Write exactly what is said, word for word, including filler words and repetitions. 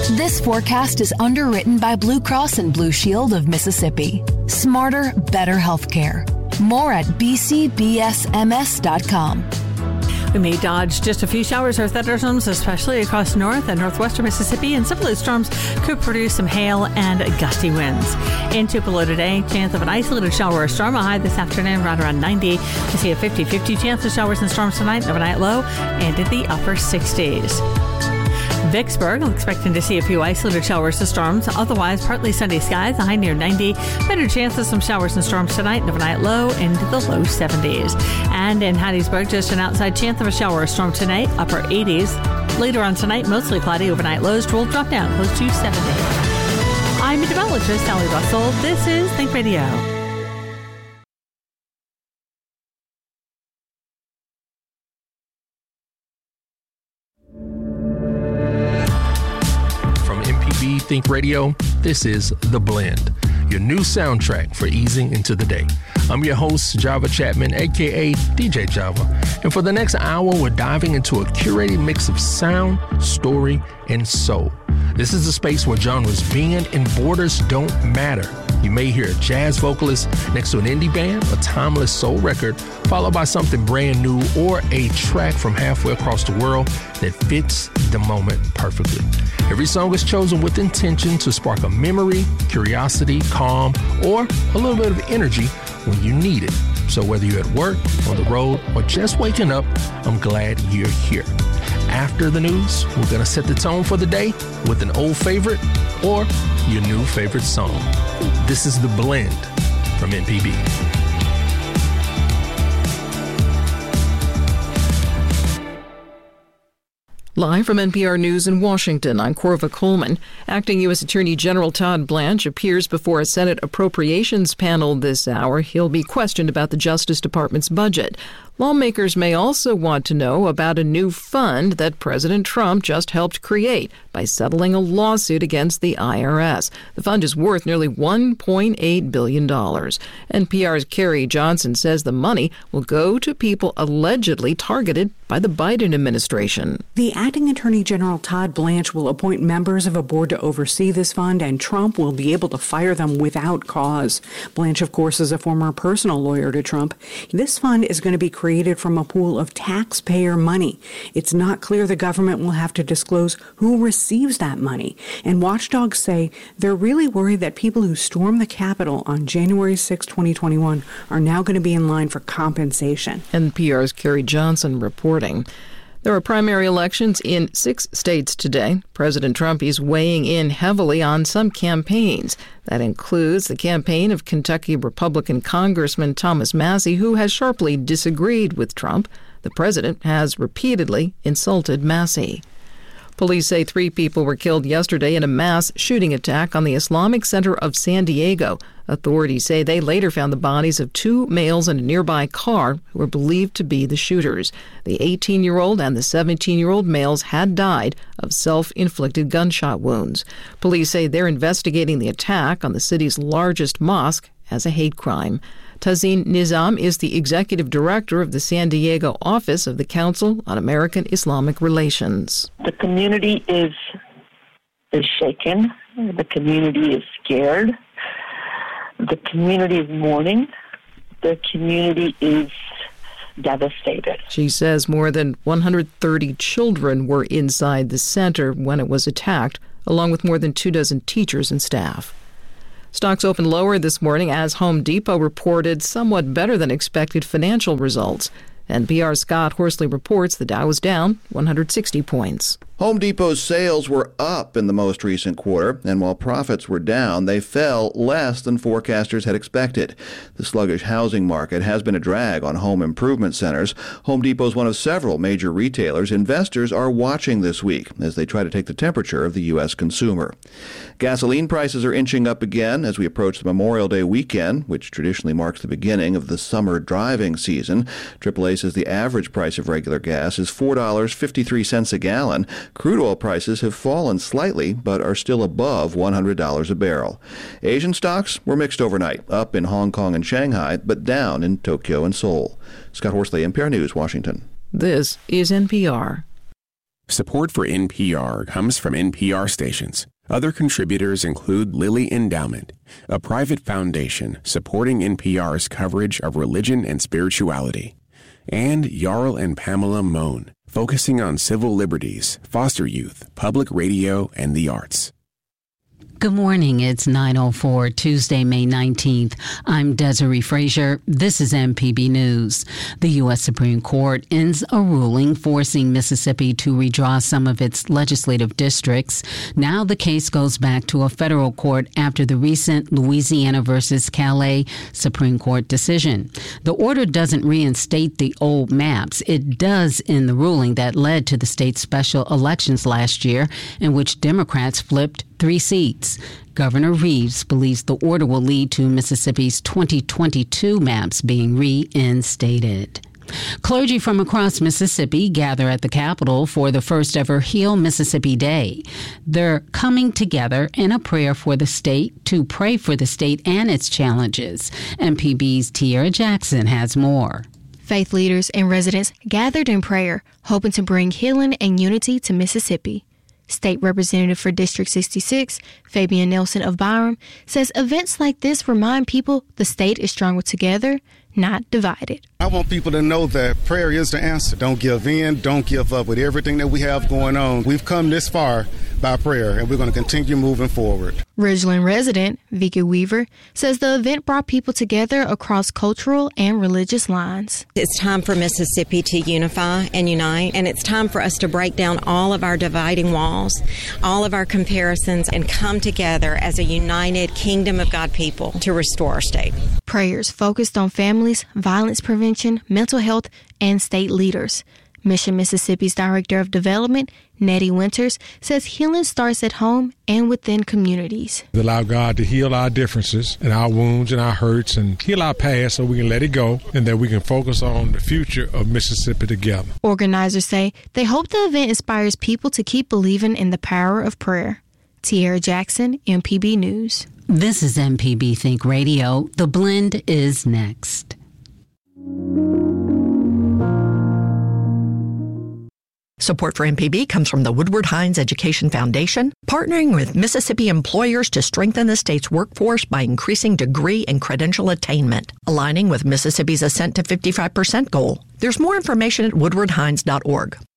This forecast is underwritten by Blue Cross and Blue Shield of Mississippi. Smarter, better healthcare. More at b c b s m s dot com. We may dodge just a few showers or thunderstorms, especially across north and northwestern Mississippi, and some of those storms could produce some hail and gusty winds. In Tupelo today, chance of an isolated shower or storm, a high this afternoon right around ninety. We see a fifty-fifty chance of showers and storms tonight, overnight low, and in the upper sixties. Vicksburg, expecting to see a few isolated showers to storms. Otherwise, partly sunny skies, a high near ninety. Better chance of some showers and storms tonight, and overnight low into the low seventies. And in Hattiesburg, just an outside chance of a shower or storm tonight, upper eighties. Later on tonight, mostly cloudy, overnight lows will drop down close to seventy. I'm meteorologist Sally Russell. This is Think Radio. Think Radio, this is The Blend, your new soundtrack for easing into the day. I'm your host, Java Chapman, aka D J Java, and for the next hour, we're diving into a curated mix of sound, story, and soul. This is a space where genres bend and borders don't matter. You may hear a jazz vocalist next to an indie band, a timeless soul record, followed by something brand new, or a track from halfway across the world that fits the moment perfectly. Every song is chosen with intention to spark a memory, curiosity, calm, or a little bit of energy when you need it. So whether you're at work, on the road, or just waking up, I'm glad you're here. After the news, we're going to set the tone for the day with an old favorite or your new favorite song. This is The Blend from M P B. Live from N P R News in Washington, I'm Corva Coleman. Acting U S Attorney General Todd Blanche appears before a Senate Appropriations panel this hour. He'll be questioned about the Justice Department's budget. Lawmakers may also want to know about a new fund that President Trump just helped create by settling a lawsuit against the I R S. The fund is worth nearly one point eight billion dollars. N P R's Carrie Johnson says the money will go to people allegedly targeted by the Biden administration. The acting Attorney General Todd Blanche will appoint members of a board to oversee this fund, and Trump will be able to fire them without cause. Blanche, of course, is a former personal lawyer to Trump. This fund is going to be created from a pool of taxpayer money. It's not clear the government will have to disclose who receives that money. And watchdogs say they're really worried that people who stormed the Capitol on January sixth, twenty twenty-one are now going to be in line for compensation. N P R's Carrie Johnson reporting. There are primary elections in six states today. President Trump is weighing in heavily on some campaigns. That includes the campaign of Kentucky Republican Congressman Thomas Massie, who has sharply disagreed with Trump. The president has repeatedly insulted Massie. Police say three people were killed yesterday in a mass shooting attack on the Islamic Center of San Diego. Authorities say they later found the bodies of two males in a nearby car who were believed to be the shooters. The eighteen-year-old and the seventeen-year-old males had died of self-inflicted gunshot wounds. Police say they're investigating the attack on the city's largest mosque as a hate crime. Tazeen Nizam is the executive director of the San Diego office of the Council on American Islamic Relations. The community is is shaken. The community is scared. The community is mourning. The community is devastated. She says more than one hundred thirty children were inside the center when it was attacked, along with more than two dozen teachers and staff. Stocks opened lower this morning as Home Depot reported somewhat better than expected financial results. N P R's Scott Horsley reports the Dow was down one hundred sixty points. Home Depot's sales were up in the most recent quarter, and while profits were down, they fell less than forecasters had expected. The sluggish housing market has been a drag on home improvement centers. Home Depot is one of several major retailers investors are watching this week as they try to take the temperature of the U S consumer. Gasoline prices are inching up again as we approach the Memorial Day weekend, which traditionally marks the beginning of the summer driving season. triple A says the average price of regular gas is four dollars and fifty-three cents a gallon. Crude oil prices have fallen slightly, but are still above one hundred dollars a barrel. Asian stocks were mixed overnight, up in Hong Kong and Shanghai, but down in Tokyo and Seoul. Scott Horsley, N P R News, Washington. This is N P R. Support for N P R comes from N P R stations. Other contributors include Lilly Endowment, a private foundation supporting N P R's coverage of religion and spirituality, and Jarl and Pamela Mohn, focusing on civil liberties, foster youth, public radio, and the arts. Good morning. It's nine oh four, Tuesday, May nineteenth. I'm Desiree Frazier. This is M P B News. The U S Supreme Court ends a ruling forcing Mississippi to redraw some of its legislative districts. Now the case goes back to a federal court after the recent Louisiana versus Calais Supreme Court decision. The order doesn't reinstate the old maps. It does in the ruling that led to the state's special elections last year, in which Democrats flipped three seats. Governor Reeves believes the order will lead to Mississippi's twenty twenty-two maps being reinstated. Clergy from across Mississippi gather at the Capitol for the first ever Heal Mississippi Day. They're coming together in a prayer for the state to pray for the state and its challenges. M P B's Tiara Jackson has more. Faith leaders and residents gathered in prayer, hoping to bring healing and unity to Mississippi. State Representative for District sixty-six, Fabian Nelson of Byram, says events like this remind people the state is stronger together, not divided. I want people to know that prayer is the answer. Don't give in. Don't give up with everything that we have going on. We've come this far by prayer, and we're going to continue moving forward. Ridgeland resident Vicky Weaver says the event brought people together across cultural and religious lines. It's time for Mississippi to unify and unite, and it's time for us to break down all of our dividing walls, all of our comparisons, and come together as a united Kingdom of God people to restore our state. Prayers focused on families, violence prevention, mental health, and state leaders. Mission Mississippi's Director of Development, Nettie Winters, says healing starts at home and within communities. Allow God to heal our differences and our wounds and our hurts and heal our past so we can let it go and that we can focus on the future of Mississippi together. Organizers say they hope the event inspires people to keep believing in the power of prayer. Tiara Jackson, M P B News. This is M P B Think Radio. The Blend is next. Support for M P B comes from the Woodward Hines Education Foundation, partnering with Mississippi employers to strengthen the state's workforce by increasing degree and credential attainment, aligning with Mississippi's Ascent to fifty-five percent goal. There's more information at woodward hines dot org.